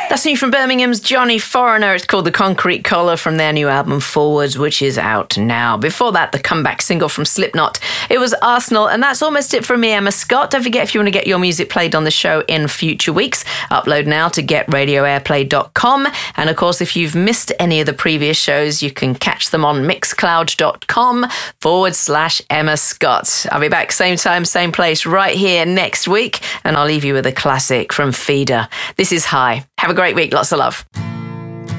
That's new from Birmingham's Johnny Foreigner. It's called The Concrete Collar from their new album Forwards, which is out now. Before that, the comeback single from Slipknot. It was Arsenal, and that's almost it from me, Emma Scott. Don't forget, if you want to get your music played on the show in future weeks, upload now to getradioairplay.com. And of course, if you've missed any of the previous shows, you can catch them on mixcloud.com/Emma Scott. I'll be back same time, same place, right here next week, and I'll leave you with a classic from Feeder. This is High. Have a great week. Lots of love.